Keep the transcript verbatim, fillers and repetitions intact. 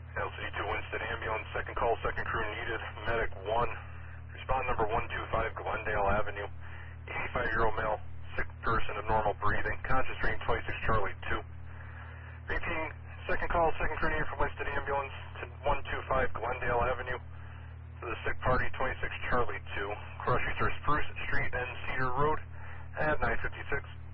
L C D two Winston Ambulance, second call, second crew needed. Medic one. Respond number one two five Glendale Avenue. eighty-five-year-old male, sick person, abnormal breathing, conscious dream, twenty-six Charlie two. Repeating, second call, second crew needed from Winston Ambulance to one two five Glendale Avenue. To the sick party, twenty-six Charlie two. Cross streets are Spruce Street and Cedar Road at nine fifty-six.